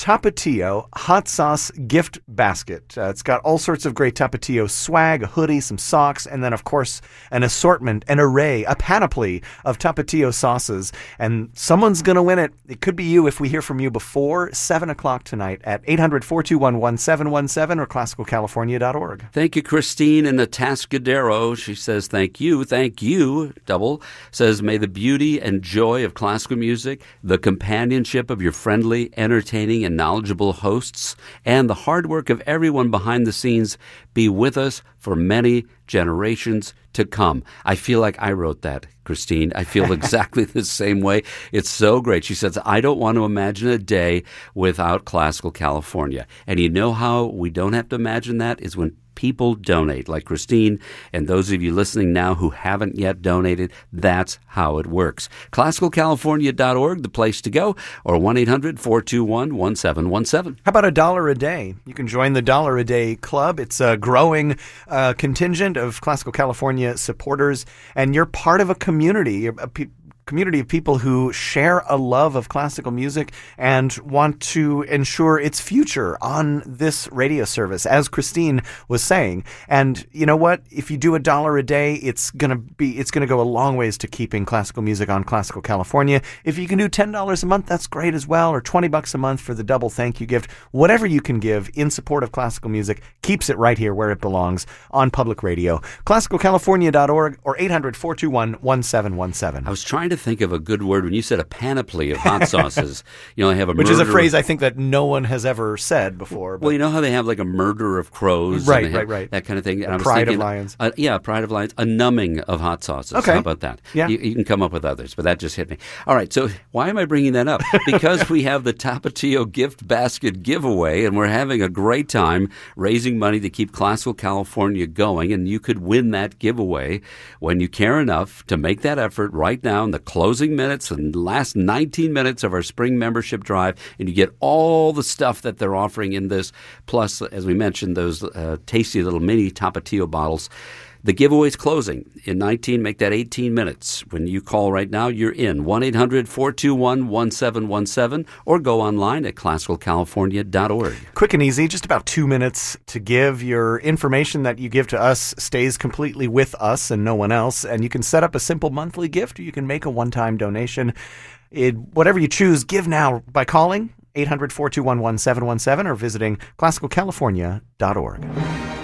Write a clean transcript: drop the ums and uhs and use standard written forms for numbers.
Tapatio Hot Sauce Gift Basket. It's got all sorts of great Tapatio swag, a hoodie, some socks, and then, of course, an assortment, an array, a panoply of Tapatio sauces. And someone's going to win it. It could be you if we hear from you before 7 o'clock tonight at 800-421-1717 or classicalcalifornia.org. Thank you, Christine in Atascadero. She says, thank you, double. Says, may the beauty and joy of classical music, the companionship of your friendly, entertaining, and knowledgeable hosts, and the hard work of everyone behind the scenes be with us for many generations to come. I feel like I wrote that, Christine. I feel exactly the same way. It's so great. She says, I don't want to imagine a day without Classical California. And you know how we don't have to imagine that is when people donate, like Christine and those of you listening now who haven't yet donated. That's how it works. ClassicalCalifornia.org, the place to go, or 1-800-421-1717. How about $1 a day? You can join the $1 a day club. It's a growing contingent of Classical California supporters, and you're part of a community, community of people who share a love of classical music and want to ensure its future on this radio service, as Christine was saying. And you know what? If you do $1 a day, it's gonna go a long ways to keeping classical music on Classical California. If you can do $10 a month, that's great as well, or $20 a month for the double thank you gift. Whatever you can give in support of classical music keeps it right here where it belongs on public radio. ClassicalCalifornia.org or 800-421-1717. I was trying to think of a good word when you said a panoply of hot sauces. I have a which is a phrase I think that no one has ever said before. But well, you know how they have like a murder of crows, right, that kind of thing. And Pride of lions. Pride of lions. A numbing of hot sauces. Okay. How about that? Yeah. You can come up with others, but that just hit me. All right. So why am I bringing that up? Because we have the Tapatio gift basket giveaway, and we're having a great time raising money to keep Classical California going. And you could win that giveaway when you care enough to make that effort right now in the closing minutes and last 19 minutes of our spring membership drive, and you get all the stuff that they're offering in this, plus, as we mentioned, those tasty little mini Tapatio bottles. The giveaway's closing in 19, make that 18 minutes. When you call right now, you're in. 1-800-421-1717 or go online at classicalcalifornia.org. Quick and easy, just about 2 minutes to give. Your information that you give to us stays completely with us and no one else, and you can set up a simple monthly gift or you can make a one-time donation. Whatever you choose, give now by calling 800-421-1717 or visiting classicalcalifornia.org.